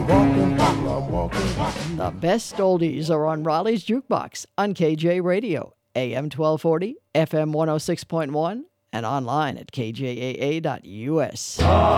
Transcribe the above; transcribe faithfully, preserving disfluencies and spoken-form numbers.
walking while I'm walking. The best oldies are on Raleigh's Jukebox on K J Radio, A M twelve forty, F M one oh six point one, and online at K J A A dot U S.